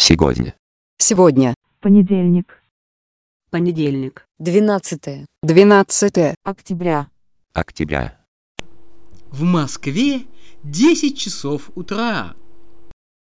Сегодня. Сегодня. Понедельник. Понедельник. 12 Октября. Октября. В Москве 10 часов утра.